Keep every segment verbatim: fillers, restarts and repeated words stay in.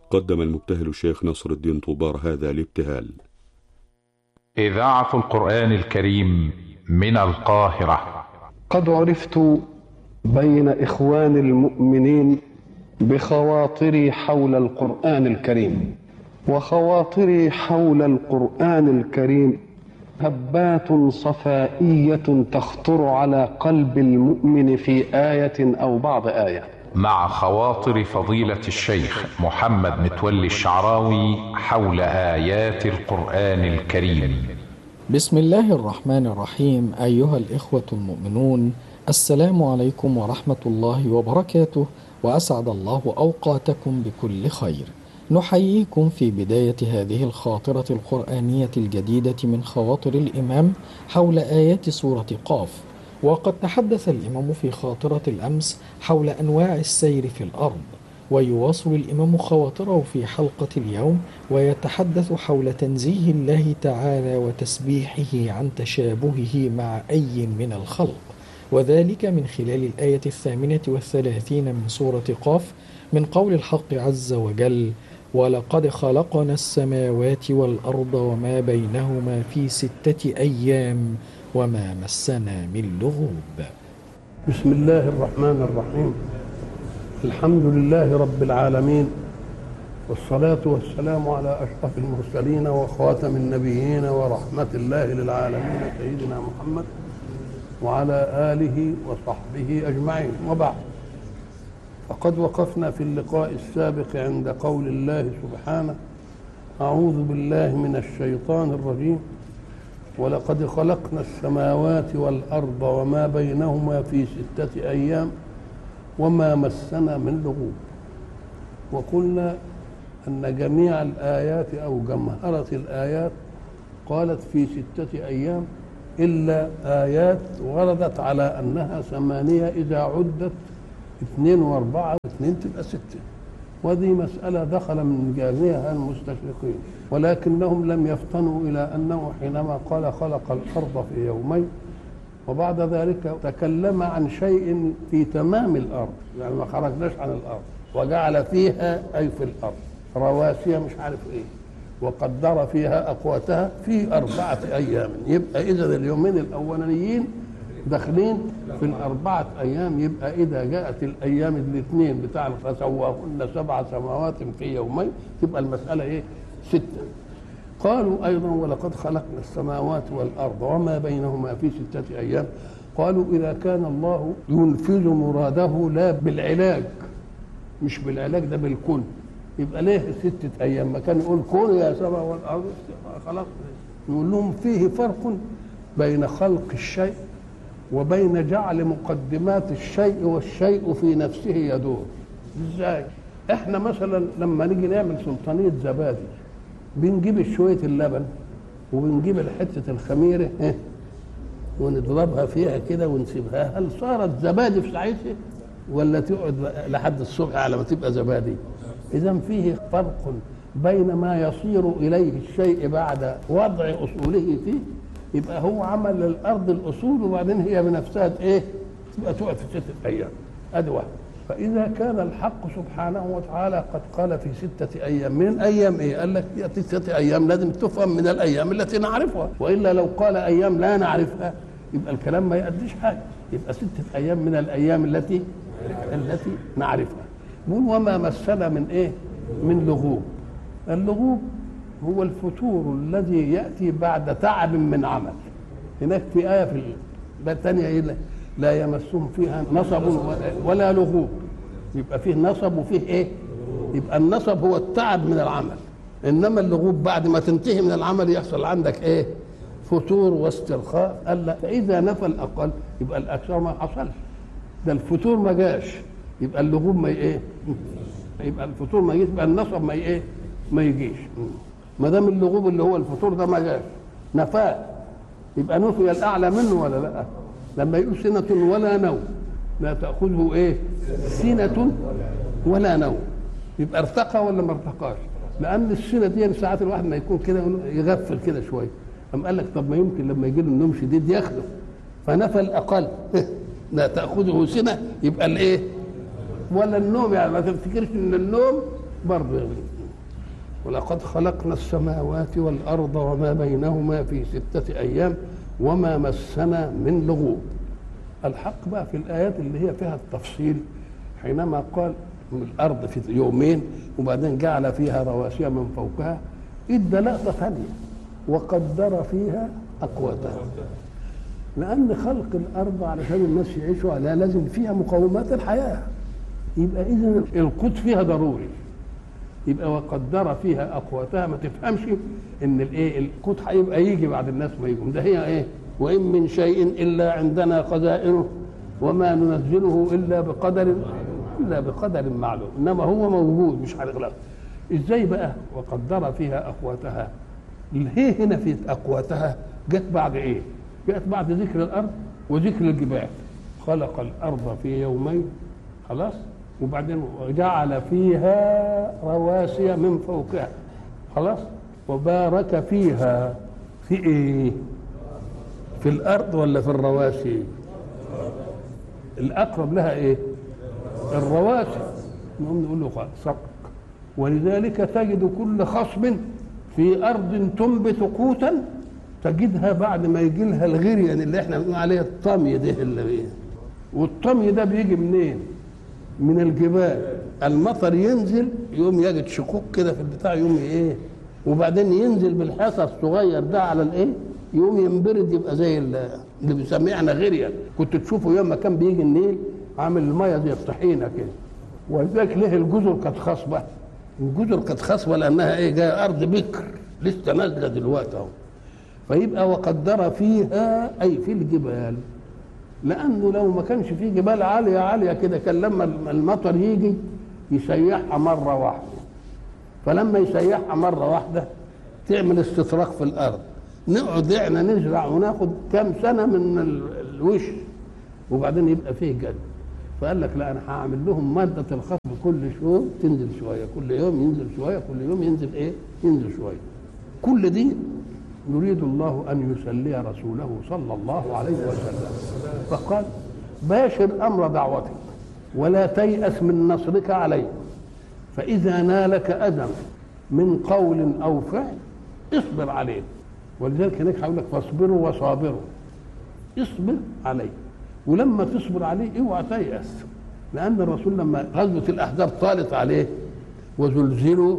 قدم المبتهل الشيخ نصر الدين طوبار هذا الابتهال. إذاعة القرآن الكريم من القاهرة. قد عرفت بين إخوان المؤمنين بخواطري حول القرآن الكريم، وخواطري حول القرآن الكريم هبات صفائية تخطر على قلب المؤمن في آية أو بعض آية. مع خواطر فضيلة الشيخ محمد متولي الشعراوي حول آيات القرآن الكريم. بسم الله الرحمن الرحيم. أيها الإخوة المؤمنون، السلام عليكم ورحمة الله وبركاته، وأسعد الله أوقاتكم بكل خير. نحييكم في بداية هذه الخاطرة القرآنية الجديدة من خواطر الإمام حول آيات سورة قاف. وقد تحدث الإمام في خاطرة الأمس حول أنواع السير في الأرض، ويواصل الإمام خواطره في حلقة اليوم ويتحدث حول تنزيه الله تعالى وتسبيحه عن تشابهه مع أي من الخلق، وذلك من خلال الآية الثامنة والثلاثين من سورة قاف، من قول الحق عز وجل: ولقد خلقنا السماوات والأرض وما بينهما في ستة أيام وما مسنا من لغوب. بسم الله الرحمن الرحيم. الحمد لله رب العالمين، والصلاة والسلام على أشرف المرسلين وخاتم النبيين ورحمة الله للعالمين سيدنا محمد وعلى آله وصحبه أجمعين، وبعد. فقد وقفنا في اللقاء السابق عند قول الله سبحانه: أعوذ بالله من الشيطان الرجيم، ولقد خلقنا السماوات والأرض وما بينهما في ستة أيام وما مسنا من لغوب. وقلنا أن جميع الآيات أو جمهرة الآيات قالت في ستة أيام، إلا آيات وردت على أنها ثمانية إذا عدت اثنين واربعة واثنين تبقى ستة، وهذه مسألة دخل من جميعها المستشرقين، ولكنهم لم يفطنوا إلى أنه حينما قال خلق الأرض في يومين وبعد ذلك تكلم عن شيء في تمام الأرض، يعني ما خرجناش عن الأرض، وجعل فيها أي في الأرض رواسي مش عارف إيه، وقدر فيها أقواتها في أربعة أيام. يبقى إذا اليومين الأولانيين داخلين في الأربعة أيام. يبقى إذا جاءت الأيام الاثنين بتاع فسواهن سبع سماوات في يومين تبقى المسألة إيه؟ ستة. قالوا أيضا: ولقد خلقنا السماوات والأرض وما بينهما في ستة أيام. قالوا إذا كان الله ينفذ مراده لا بالعلاج، مش بالعلاج ده بالكون، يبقى ليه ستة أيام؟ ما كان يقول كون يا سماء والأرض خلاص. يقول لهم فيه فرق بين خلق الشيء وبين جعل مقدمات الشيء والشيء في نفسه يدور. ازاي؟ احنا مثلا لما نيجي نعمل سلطانية زبادي بنجيب شوية اللبن وبنجيب حتة الخميرة اه ونضربها فيها كده ونسيبها، هل صارت زبادي في ساعتها ولا تقعد لحد الصبح على ما تبقى زبادي؟ إذا فيه فرق بين ما يصير إليه الشيء بعد وضع أصوله فيه. يبقى هو عمل للأرض الأصول وبعدين هي بنفسها إيه؟ تبقى تقعد في ستة أيام. أدي واحد. فإذا كان الحق سبحانه وتعالى قد قال في ستة أيام، من أيام إيه؟ قال لك يأتي ستة أيام لازم تفهم من الأيام التي نعرفها، وإلا لو قال أيام لا نعرفها يبقى الكلام ما يؤديش حاجة. يبقى ستة أيام من الأيام التي التي نعرفها. يقول وما مسنا من إيه؟ من لغوب. اللغوب هو الفتور الذي يأتي بعد تعب من عمل. هناك في آية في الثانية لا يمسهم فيها نصب ولا لغوب. يبقى فيه نصب وفيه إيه؟ يبقى النصب هو التعب من العمل، إنما اللغوب بعد ما تنتهي من العمل يحصل عندك إيه؟ فتور واسترخاء. قال لا، فإذا نفى الأقل يبقى الأكثر ما حصلش. ده الفتور ما جاش، يبقى اللغوب ما إيه؟ يبقى الفتور ما يجيش، يبقى النصب ما إيه؟ ما يجيش. ما دام اللغوب اللي هو الفطور ده ما جاش نفاه، يبقى نفي الاعلى منه ولا لا؟ لما يقول سنة ولا نوم لا تأخذه ايه؟ سنة ولا نوم، يبقى ارتقى ولا ما ارتقاش؟ لأن السنة دي ساعات الواحد ما يكون كده يغفل كده شوية، أم قال لك طب ما يمكن لما يجي له النوم شديد ياخده، فنفى الأقل لا تأخذه سنة، يبقى الايه؟ ولا النوم، يعني ما تفتكرش ان النوم برضه ولقد خلقنا السماوات والأرض وما بينهما في ستة أيام وما مسنا من لغوب. الحق بقى في الآيات اللي هي فيها التفصيل حينما قال من الأرض في يومين وبعدين جعل فيها رواسي من فوقها، إدى لقطة ثانية وقدر فيها أقواتها، لأن خلق الأرض علشان الناس يعيشوا عليها لازم فيها مقومات الحياة، يبقى إذن القوت فيها ضروري، يبقى وقدر فيها أقواتها. ما تفهمش إن الإيه القوت هيبقى يجي بعد الناس ما يجوا، ده هي إيه وإن من شيء إلا عندنا خزائنه وما ننزله إلا بقدر إلا بقدر معلوم، إنما هو موجود مش هنغلق. إزاي بقى وقدر فيها أقواتها؟ هي هنا في أقواتها جت بعد إيه؟ جت بعد ذكر الأرض وذكر الجبال. خلق الأرض في يومين خلاص، وبعدين جعل فيها رواسي من فوقها خلاص، وبارك فيها في إيه؟ في الأرض ولا في الرواسي؟ الأقرب لها إيه؟ الرواسي. نقوم نقول له صدق. ولذلك تجد كل خصب في أرض تنبت قوتا تجدها بعد ما يجي لها الغريان اللي احنا بنقول عليه الطمي ده اللي بيه. والطمي ده بيجي منين؟ من الجبال. المطر ينزل يقوم يجد شقوق كده في البتاع يقوم ايه، وبعدين ينزل بالحصى الصغير ده على الايه، يقوم ينبرد يبقى زي اللي بنسميه احنا غريان. كنت تشوفه يوم ما كان بيجي النيل عامل الميه زي الطحينه كده. ولذلك ليه الجزر كانت خصبه؟ الجزر كانت خصبه لانها ايه؟ جايه ارض بكر لسه نازله دلوقتي اهو. فيبقى وقدر فيها اي في الجبال، لانه لو ما كانش فيه جبال عاليه عاليه كده كان لما المطر يجي يسيحها مره واحده، فلما يسيحها مره واحده تعمل استطراق في الارض، نقعد احنا نزرع وناخد كام سنه من الوش وبعدين يبقى فيه جد. فقال لك لا انا هعمل لهم ماده الخصب كل شويه تنزل شويه، كل يوم ينزل شويه، كل يوم ينزل ايه؟ ينزل شويه. كل دي يريد الله ان يسلي رسوله صلى الله عليه وسلم، فقال باشر امر دعوتك ولا تيأس من نصرك عليه، فاذا نالك اذى من قول او فعل اصبر عليه. ولذلك هناك هيقول لك فاصبروا وصابروا، اصبر عليه، ولما تصبر عليه اوعى تيأس، لان الرسول لما غزوه الاحزاب طالت عليه وزلزلوا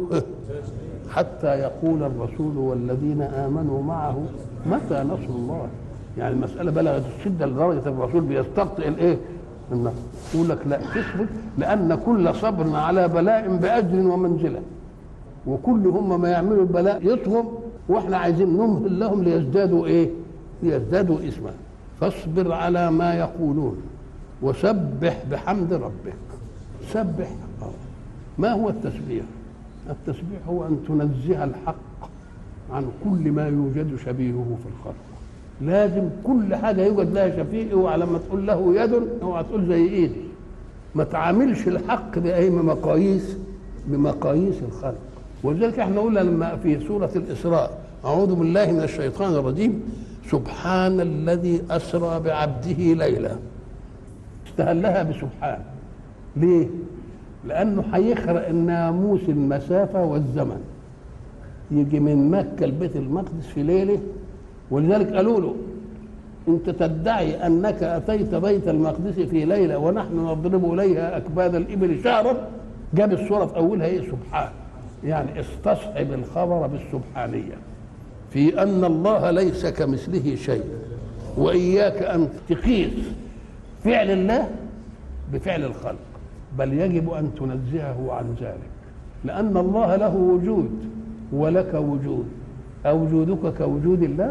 حتى يقول الرسول والذين امنوا معه متى نصر الله. يعني المساله بلغت الشده لدرجه الرسول بيستقطع الايه؟ النصر. يقول لك لا تصبر، لان كل صبر على بلاء باجر ومنزله، وكل هم ما يعملوا البلاء يطغم، واحنا عايزين نمهل لهم ليزدادوا ايه؟ ليزدادوا اسما. فاصبر على ما يقولون وسبح بحمد ربك. سبح. ما هو التسبيح؟ التسبيح هو ان تنزه الحق عن كل ما يوجد شبيهه في الخلق. لازم كل حاجه يوجد لها شفيع، اوعى لما تقول له يد اوعى تقول زي ايدي. ما تعاملش الحق باي مقاييس بمقاييس الخلق. ولذلك احنا قلنا لما في سوره الاسراء اعوذ بالله من الشيطان الرجيم سبحان الذي اسرى بعبده ليلا، استهلها بسبحان. ليه؟ لانه هيخرق الناموس المسافه والزمن، يجي من مكه لبيت المقدس في ليله. ولذلك قالوا له انت تدعي انك اتيت بيت المقدس في ليله ونحن نضرب اليها اكباد الابل شهرا. جاب السوره في اولها ايه؟ سبحان، يعني استصحب الخبر بالسبحانيه في ان الله ليس كمثله شيء، واياك ان تقيس فعل الله بفعل الخلق، بل يجب ان تنزهه عن ذلك، لان الله له وجود ولك وجود. أوجودك كوجود الله؟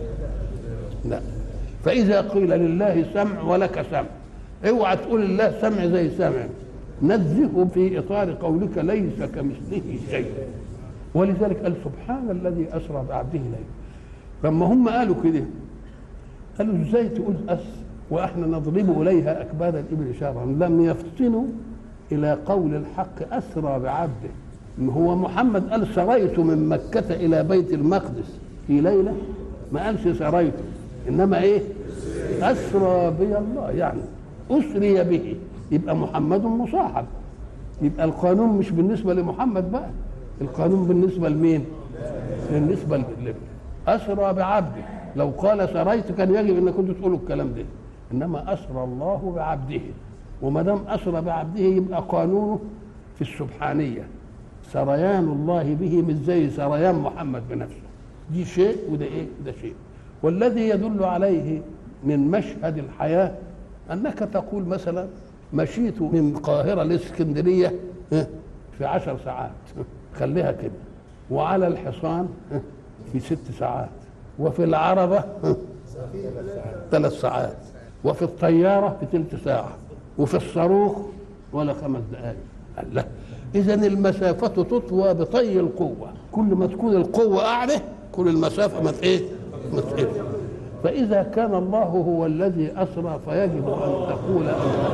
لا. فإذا قيل لله سمع ولك سمع، اوعى تقول الله سمع زي سمع، نزهه في إطار قولك ليس كمثله شيء. ولذلك قال سبحان الذي أسرى بعبده ليلا. لما هم قالوا كده قالوا ازاي تقول أس وإحنا نضرب إليها أكباد الإبل شهرا؟ لم يفطنوا إلى قول الحق أسرى بعبده. هو محمد قال سريت من مكة إلى بيت المقدس في ليلة، ما قالش سريت، إنما إيه؟ أسرى بي الله، يعني أسري به، يبقى محمد مصاحب. يبقى القانون مش بالنسبة لمحمد بقى، القانون بالنسبة لمين؟ بالنسبة لله. أسرى بعبده، لو قال سريت كان يجب أن كنتوا تقولوا الكلام ده، إنما أسرى الله بعبده، وما دام أسرى بعبده يبقى قانونه في السبحانية، سريان الله به مش زي سريان محمد بنفسه، دي شيء وده إيه؟ ده شيء. والذي يدل عليه من مشهد الحياة أنك تقول مثلا مشيت من القاهرة لإسكندرية في عشر ساعات، خليها كده، وعلى الحصان في ست ساعات، وفي العربة ثلاث ساعات، وفي الطيارة في ثلث ساعة، وفي الصاروخ ولا خمس دقائق. لا، إذا المسافة تطوى بطي القوة، كل ما تكون القوة أعلى كل المسافة ما إيه؟ ما تقل. فإذا كان الله هو الذي أسرى فيجب أن تقول أنت،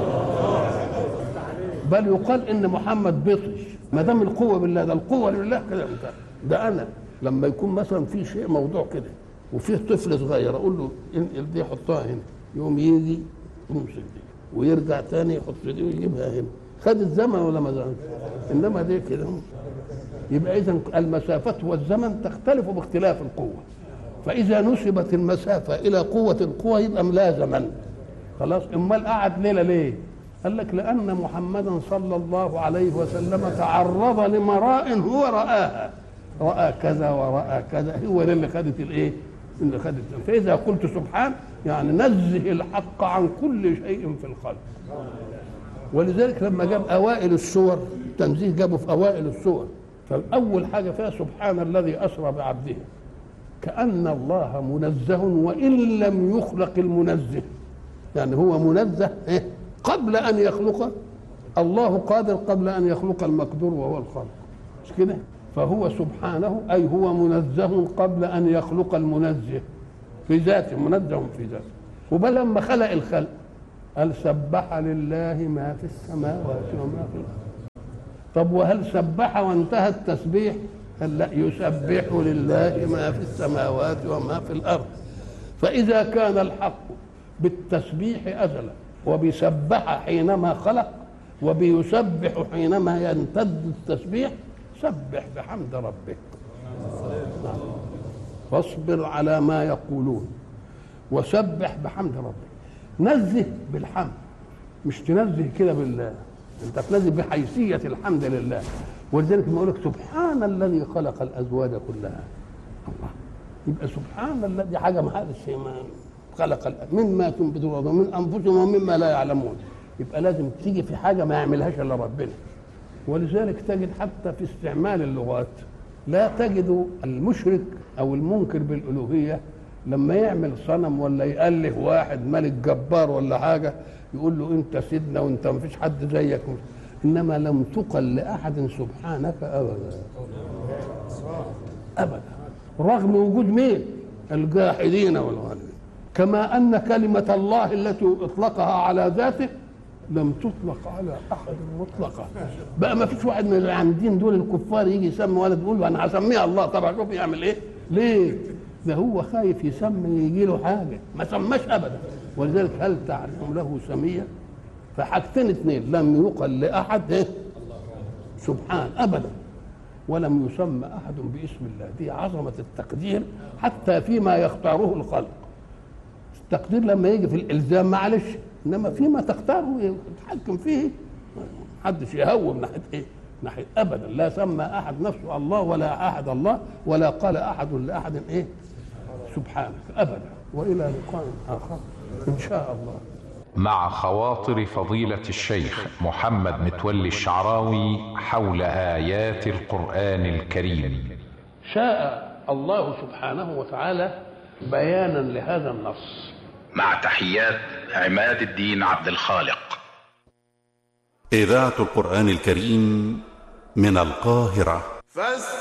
بل يقال إن محمد بطش، ما دام القوة بالله، ده القوة لله كده. ده أنا لما يكون مثلا في شيء موضوع كده وفيه طفل صغير أقول له انقل دي حطها هنا، يوم يجي يمسك دي ويرجع تاني يحط دي ويجيبها هنا، خد الزمن ولا ما زمن؟ إنما دي كده. يبقى إذا المسافة والزمن تختلف باختلاف القوة، فإذا نسبت المسافة إلى قوة القوة يبقى لا زمن خلاص. أمال قعد ليلة ليه؟ قال لك لأن محمدا صلى الله عليه وسلم تعرض لمراء هو رآها، رأى كذا ورأى كذا، هو ده اللي خدت الإيه؟ اللي خدت. فإذا قلت سبحان يعني نزه الحق عن كل شيء في الخلق. ولذلك لما جاب أوائل السور التنزيه جابه في أوائل السور، فأول حاجة فيها سبحان الذي أسرى بعبده، كأن الله منزه وإن لم يخلق المنزه، يعني هو منزه إيه؟ قبل أن يخلق، الله قادر قبل أن يخلق المقدور وهو الخالق، مش كده؟ فهو سبحانه أي هو منزه قبل أن يخلق المنزه في ذاته، منزه في ذاته. وبل لما خلق الخلق قال سبح لله ما في السماوات وما في الأرض. طب وهل سبح وانتهى التسبيح؟ قال لا، يسبح لله ما في السماوات وما في الأرض. فإذا كان الحق بالتسبيح أزلا، وبيسبح حينما خلق، وبيسبح حينما يمتد التسبيح، سبح بحمد ربك واصبر على ما يقولون وسبح بحمد ربك. نزه بالحمد، مش تنزه كده بالله، انت تنزه بحيثية الحمد لله. ولذلك ما لك سبحان الذي خلق الأزواج كلها، الله، يبقى سبحان الذي حاجة ما هذا الشيء ما خلق مما تنبت الأرض ومن أنفسهم ومما لا يعلمون، يبقى لازم تيجي في حاجة ما يعملهاش إلا ربنا. ولذلك تجد حتى في استعمال اللغات لا تجد المشرك أو المنكر بالألوهية لما يعمل صنم ولا يأله واحد ملك جبار ولا حاجة يقول له أنت سيدنا وأنت ما فيش حد زيك، إنما لم تقل لأحد سبحانك أبدا أبدا، رغم وجود مين؟ الجاحدين والغالبين. كما أن كلمة الله التي أطلقها على ذاته لم تطلق على أحد مطلقا. بقى ما فيش واحد من العامدين دول الكفار يجي يسمي ولد يقول له أنا هسميها الله. طبعا شوف يعمل إيه؟ ليه؟ ده هو خايف يسمي يجي له حاجة، ما سماش أبدا. ولذلك هل تعلم له سميا؟ فحاجتين اثنين، لم يقل لأحد إيه؟ سبحان أبدا، ولم يسمى أحد باسم الله. دي عظمة التقدير حتى فيما يختاره الخلق. التقدير لما يجي في الإلزام معلش، إنما فيما تختاره يتحكم فيه، محدش يهوم ناحية إيه؟ ناحية أبدا. لا سمى أحد نفسه الله ولا أحد الله، ولا قال أحد لأحد إيه؟ سبحانك أبدا. وإلى لقاء آخر إن شاء الله. مع خواطر فضيلة الشيخ محمد متولي الشعراوي حول آيات القرآن الكريم. شاء الله سبحانه وتعالى بيانا لهذا النص. مع تحيات عماد الدين عبد الخالق. إذاعة القرآن الكريم من القاهرة.